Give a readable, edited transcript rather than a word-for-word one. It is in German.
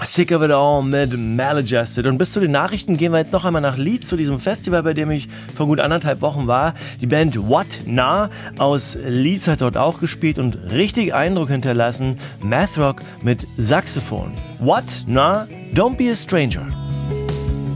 Sick of It All mit Maladjusted. Und bis zu den Nachrichten gehen wir jetzt noch einmal nach Leeds, zu diesem Festival, bei dem ich vor gut 1,5 Wochen war. Die Band What Na aus Leeds hat dort auch gespielt und richtig Eindruck hinterlassen. Math Rock mit Saxophon. What Na, Don't Be a Stranger.